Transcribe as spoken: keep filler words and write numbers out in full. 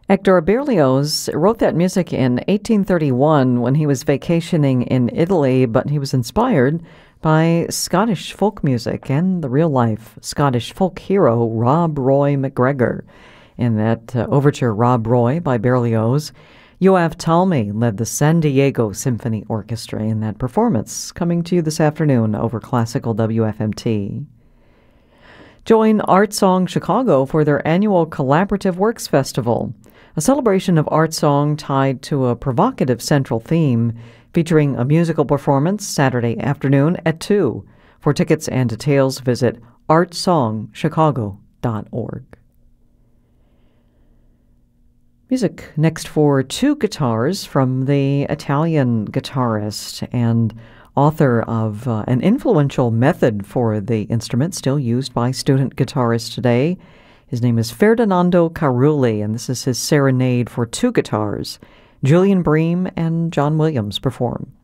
Hector Berlioz wrote that music in eighteen thirty-one when he was vacationing in Italy, but he was inspired by Scottish folk music and the real-life Scottish folk hero Rob Roy MacGregor. In that uh, overture, Rob Roy by Berlioz, Yoav Talmy led the San Diego Symphony Orchestra in that performance, coming to you this afternoon over Classical W F M T. Join Art Song Chicago for their annual Collaborative Works Festival, a celebration of art song tied to a provocative central theme, featuring a musical performance Saturday afternoon at two. For tickets and details, visit art song chicago dot org. Music next for two guitars from the Italian guitarist and author of uh, an influential method for the instrument still used by student guitarists today. His name is Ferdinando Carulli, and this is his serenade for two guitars. Julian Bream and John Williams perform.